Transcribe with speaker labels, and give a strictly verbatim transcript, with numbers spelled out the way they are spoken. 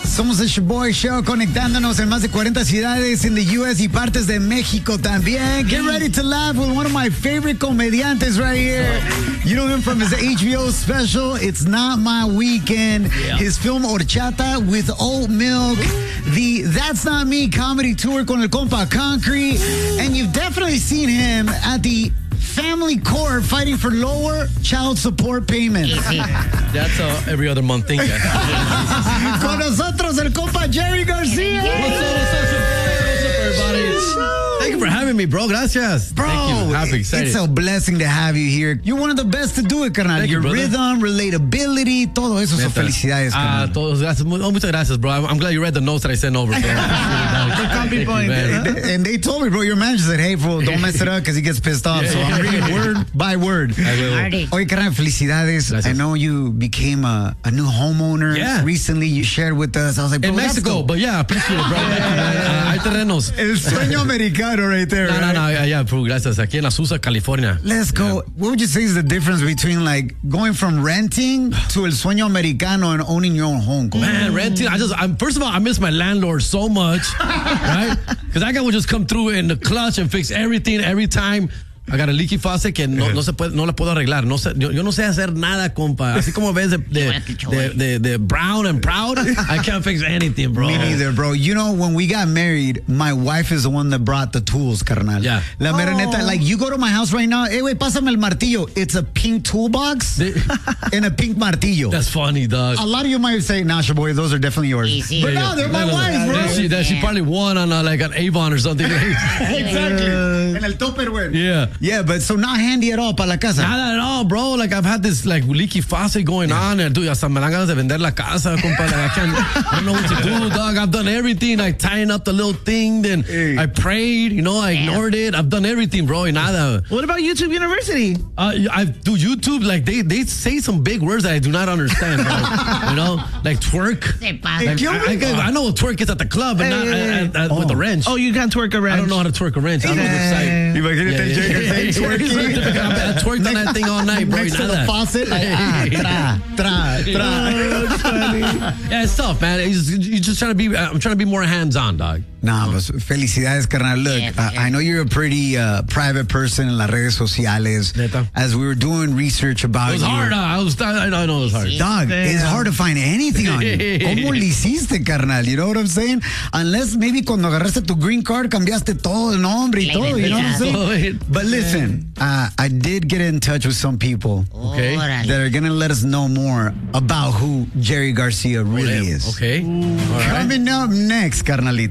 Speaker 1: Somos el Shoboy Show, conectándonos en más de cuarenta ciudades in the U S y partes de México también. Get ready to laugh with one of my favorite comediantes right here. You know him from his H B O special, It's Not My Weekend. Yeah. His film Horchata with Oat Milk. The That's Not Me comedy tour con el compa Concrete. And you've definitely seen him at the family court fighting for lower child support payments.
Speaker 2: That's uh, every other month thing.
Speaker 1: Con nosotros el compa Jerry Garcia.
Speaker 2: What's up, what's up, what's up, everybody? Thank you for having me, bro. Gracias.
Speaker 1: Bro,
Speaker 2: Thank you. Happy, excited.
Speaker 1: It's a blessing to have you here. You're one of the best to do it, carnal.
Speaker 2: Thank
Speaker 1: Your
Speaker 2: you,
Speaker 1: rhythm, relatability, todo eso. So felicidades,
Speaker 2: Ah,
Speaker 1: carnal.
Speaker 2: todos, gracias. Oh, muchas gracias, bro. I'm, I'm glad you read the notes that I sent over. So.
Speaker 1: Copy point. And they told me, bro, your manager said, hey, bro, don't mess it up because he gets pissed off. So I'm reading word by word. Oye, carnal, felicidades.
Speaker 2: Gracias.
Speaker 1: I know you became a, a new homeowner.
Speaker 2: Yeah.
Speaker 1: Recently, you shared with us. I was like, bro,
Speaker 2: In Mexico, but yeah, appreciate it, bro. uh, hay terrenos.
Speaker 1: El sueño americano right there.
Speaker 2: No,
Speaker 1: right?
Speaker 2: no, no, yeah, bro, gracias. Aquí en Azusa, California.
Speaker 1: Let's go.
Speaker 2: Yeah.
Speaker 1: What would you say is the difference between like going from renting to el sueño americano and owning your own home?
Speaker 2: Man, renting. I just, I'm, first of all, I miss my landlord so much, right? Because that guy would just come through in the clutch and fix everything every time. I got a leaky faucet que no, no se puede, no la puedo arreglar. No sé, yo, yo no sé hacer nada, compa. Así como ves de, de, de, de, de brown and proud, I can't fix anything, bro.
Speaker 1: Me neither, bro. You know, when we got married, my wife is the one that brought the tools, carnal.
Speaker 2: Yeah.
Speaker 1: La mera neta, like you go to my house right now, hey, wait, pásame el martillo. It's a pink toolbox and a pink martillo.
Speaker 2: That's funny, dog.
Speaker 1: A lot of you might say, nah, boy, those are definitely yours.
Speaker 3: Easy.
Speaker 1: But
Speaker 2: Yeah,
Speaker 1: no,
Speaker 2: yeah.
Speaker 1: they're my
Speaker 2: No, no,
Speaker 1: wife's, bro.
Speaker 2: That she, that she probably won on uh, like an Avon or something.
Speaker 1: Exactly. En el Tupperware.
Speaker 2: Yeah.
Speaker 1: Yeah, but so not handy at all para la casa.
Speaker 2: Not at all, bro. Like, I've had this, like, leaky faucet going on. And, dude, hasta me dan ganas de vender la casa, compa. Like, I can't, I don't know what to do, dog. I've done everything. Like, tying up the little thing. Then
Speaker 1: Hey.
Speaker 2: I prayed, you know, I ignored it. I've done everything, bro. Y nada.
Speaker 4: What about YouTube University?
Speaker 2: Uh, I do YouTube, like, they, they say some big words that I do not understand, bro. You know? Like, twerk.
Speaker 3: Se pasa.
Speaker 2: Like, I, I, I know what twerk is at the club, but not
Speaker 4: Hey.
Speaker 2: at, at, at, with the wrench.
Speaker 4: Oh, you can't twerk a wrench.
Speaker 2: I don't know how to twerk a wrench. I don't know the site.
Speaker 1: Imagínate
Speaker 2: Yeah,
Speaker 1: Jake
Speaker 2: yeah,
Speaker 1: saying
Speaker 2: yeah.
Speaker 1: twerking.
Speaker 2: I twerked on that thing all night, bro.
Speaker 1: Next to the
Speaker 2: Nada.
Speaker 1: faucet, like, ah, tra, tra, tra.
Speaker 2: Yeah, it's tough, man. It's, you're just trying to be, I'm trying to be more hands-on, dog.
Speaker 1: Nah, pues, felicidades, carnal. Look,
Speaker 3: Yeah,
Speaker 1: uh,
Speaker 3: yeah.
Speaker 1: I know you're a pretty uh, private person en las redes sociales.
Speaker 2: Neta.
Speaker 1: As we were doing research about
Speaker 2: It was
Speaker 1: you.
Speaker 2: hard. Uh, I was, I know, I know it was hard.
Speaker 1: Dog,
Speaker 4: Damn.
Speaker 1: it's hard to find anything on you. ¿Cómo le hiciste, carnal? You know what I'm saying? Unless maybe cuando agarraste tu green card cambiaste todo el nombre y
Speaker 3: La
Speaker 1: todo, you know what I'm saying?
Speaker 2: identidad.
Speaker 1: But listen, uh, I did get in touch with some people
Speaker 2: Okay.
Speaker 3: Órale.
Speaker 1: that are going to let us know more about who Jerry Garcia really is.
Speaker 2: Okay. All right.
Speaker 1: Coming up next, carnalito.